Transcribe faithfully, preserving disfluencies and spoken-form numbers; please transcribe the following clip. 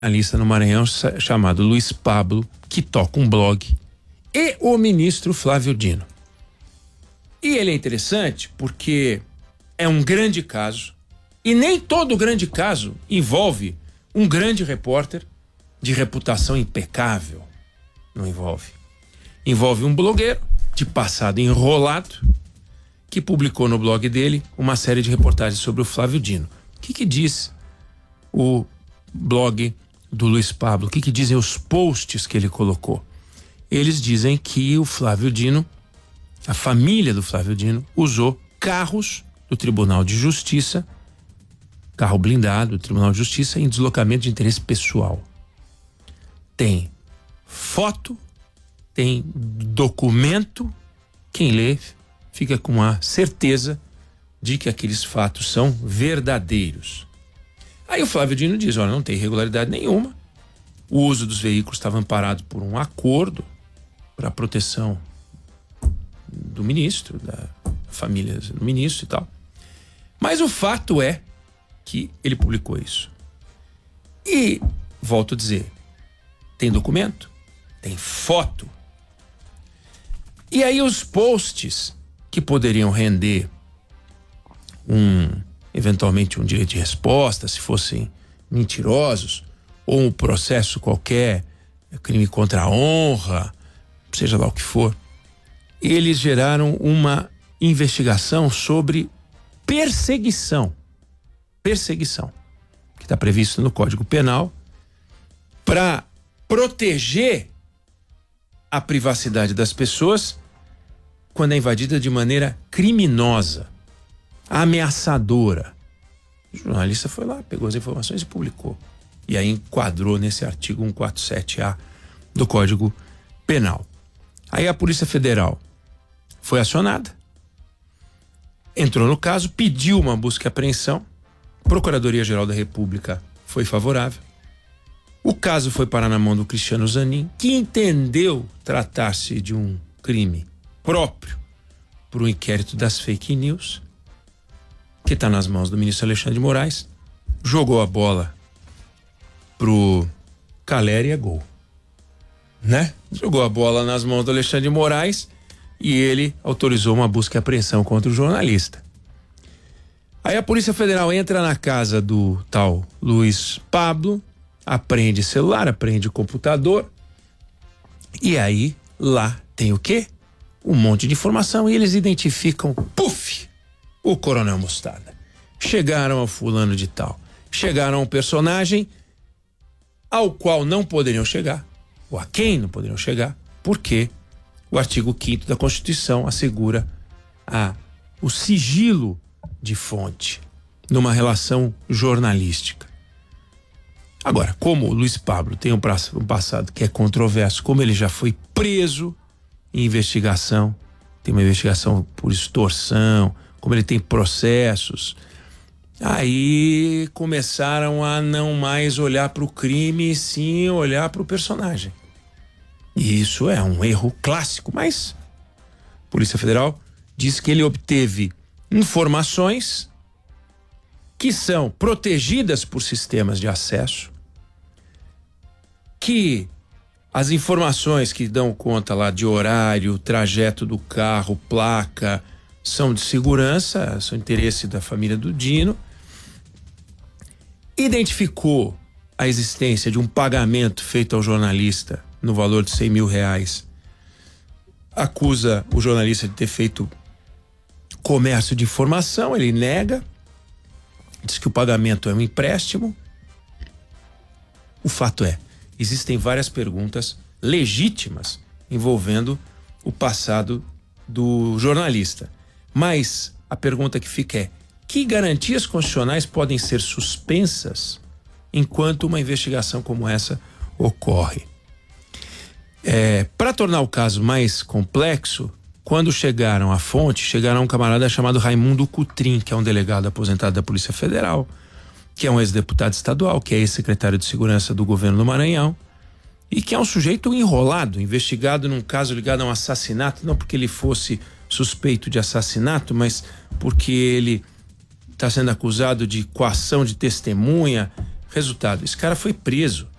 jornalista no Maranhão chamado Luiz Pablo, que toca um blog, e o ministro Flávio Dino. E ele é interessante porque é um grande caso, e nem todo grande caso envolve um grande repórter de reputação impecável. Não envolve. Envolve um blogueiro de passado enrolado que publicou no blog dele uma série de reportagens sobre o Flávio Dino. O que que diz o blog do Luiz Pablo? O que que dizem os posts que ele colocou? Eles dizem que o Flávio Dino, a família do Flávio Dino, usou carros do Tribunal de Justiça, carro blindado do Tribunal de Justiça, em deslocamento de interesse pessoal. Tem foto, tem documento, quem lê fica com a certeza de que aqueles fatos são verdadeiros. Aí o Flávio Dino diz, olha, não tem irregularidade nenhuma, o uso dos veículos estava amparado por um acordo para a proteção do ministro, da família do ministro e tal. Mas o fato é que ele publicou isso. E, volto a dizer, tem documento, tem foto. E aí os posts que poderiam render um, eventualmente um direito de resposta, se fossem mentirosos, ou um processo qualquer, crime contra a honra, seja lá o que for, eles geraram uma investigação sobre perseguição. Perseguição, que está previsto no Código Penal, para proteger a privacidade das pessoas quando é invadida de maneira criminosa, ameaçadora. O jornalista foi lá, pegou as informações e publicou. E aí enquadrou nesse artigo cento e quarenta e sete A do Código Penal. Aí a Polícia Federal foi acionada, entrou no caso, pediu uma busca e apreensão, Procuradoria-Geral da República foi favorável. O caso foi parar na mão do Cristiano Zanin, que entendeu tratar-se de um crime próprio para o inquérito das fake news, que está nas mãos do ministro Alexandre de Moraes, jogou a bola pro Caleri e é gol, né? Jogou a bola nas mãos do Alexandre de Moraes e ele autorizou uma busca e apreensão contra o jornalista. Aí a Polícia Federal entra na casa do tal Luiz Pablo, apreende celular, apreende computador, e aí lá tem o quê? Um monte de informação, e eles identificam, puf, o Coronel Mostarda. Chegaram ao fulano de tal, chegaram a um personagem ao qual não poderiam chegar, ou a quem não poderiam chegar, porque o artigo quinto da Constituição assegura a, o sigilo de fonte numa relação jornalística. Agora, como o Luiz Pablo tem um passado que é controverso, como ele já foi preso em investigação, tem uma investigação por extorsão, como ele tem processos, aí começaram a não mais olhar para o crime e sim olhar para o personagem. E isso é um erro clássico, mas a Polícia Federal diz que ele obteve informações que são protegidas por sistemas de acesso, que as informações que dão conta lá de horário, trajeto do carro, placa, são de segurança, são interesse da família do Dino. Identificou a existência de um pagamento feito ao jornalista no valor de cem mil reais. Acusa o jornalista de ter feito comércio de informação, ele nega, diz que o pagamento é um empréstimo. O fato é, existem várias perguntas legítimas envolvendo o passado do jornalista. Mas a pergunta que fica é: que garantias constitucionais podem ser suspensas enquanto uma investigação como essa ocorre? É, para tornar o caso mais complexo, quando chegaram à fonte, chegaram a um camarada chamado Raimundo Cutrim, que é um delegado aposentado da Polícia Federal, que é um ex-deputado estadual, que é ex-secretário de Segurança do governo do Maranhão, e que é um sujeito enrolado, investigado num caso ligado a um assassinato, não porque ele fosse suspeito de assassinato, mas porque ele está sendo acusado de coação de testemunha, Resultado, esse cara foi preso.